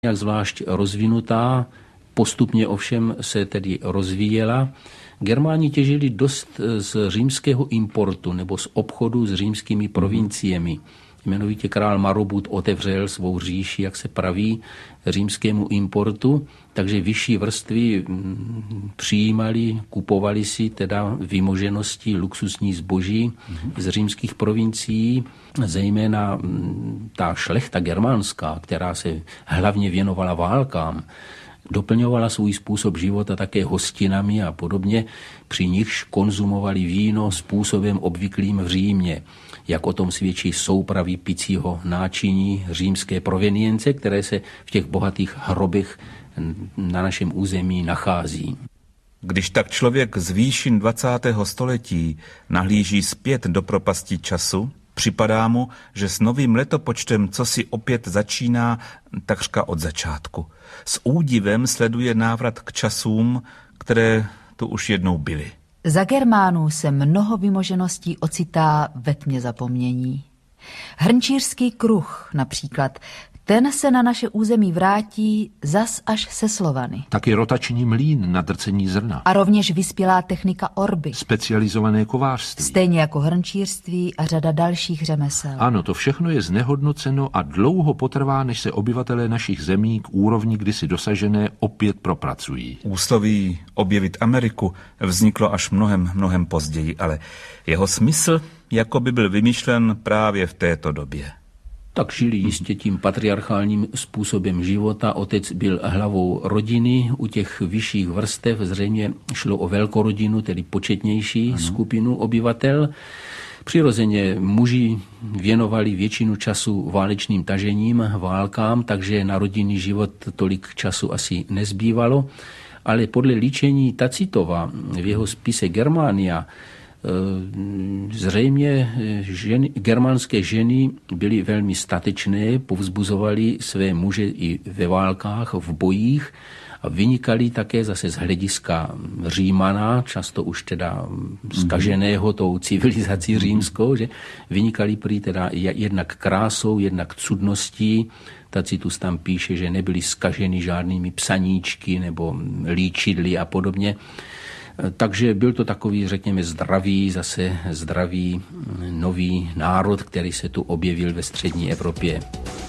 jak zvlášť rozvinutá, postupně ovšem se tedy rozvíjela. Germáni těžili dost z římského importu nebo z obchodu s římskými provinciemi. Jmenovitě král Marobud otevřel svou říši, jak se praví, římskému importu, takže vyšší vrstvy přijímali, kupovali si teda vymožeností luxusní zboží z římských provincií, zejména ta šlechta germánská, která se hlavně věnovala válkám, doplňovala svůj způsob života také hostinami a podobně, při nichž konzumovali víno způsobem obvyklým v Římě, jak o tom svědčí soupravy picího náčiní římské provenience, které se v těch bohatých hrobech na našem území nachází. Když tak člověk z výšin 20. století nahlíží zpět do propasti času, připadá mu, že s novým letopočtem cosi opět začíná takřka od začátku. S údivem sleduje návrat k časům, které tu už jednou byly. Za Germánů se mnoho vymožeností ocitá ve tmě zapomnění. Hrnčířský kruh například, ten se na naše území vrátí zas až se Slovany. Taky rotační mlýn na drcení zrna. A rovněž vyspělá technika orby. Specializované kovářství. Stejně jako hrnčířství a řada dalších řemesel. Ano, to všechno je znehodnoceno a dlouho potrvá, než se obyvatelé našich zemí k úrovni kdysi dosažené opět propracují. Úsloví objevit Ameriku vzniklo až mnohem později, ale jeho smysl jako by byl vymyšlen právě v této době. Tak žili jistě tím patriarchálním způsobem života. Otec byl hlavou rodiny, u těch vyšších vrstev zřejmě šlo o velkorodinu, tedy početnější skupinu obyvatel. Přirozeně muži věnovali většinu času válečným tažením, válkám, takže na rodinný život tolik času asi nezbývalo. Ale podle líčení Tacitova v jeho spise Germania zřejmě germánské ženy byly velmi statečné, povzbuzovaly své muže i ve válkách, v bojích a vynikaly také zase z hlediska Římana, často už teda zkaženého tou civilizací římskou, že vynikaly prý teda jednak krásou, jednak cudností. Tacitus tam píše, že nebyly zkaženy žádnými psaníčky nebo líčidly a podobně. Takže byl to takový, řekněme, zdravý nový národ, který se tu objevil ve střední Evropě.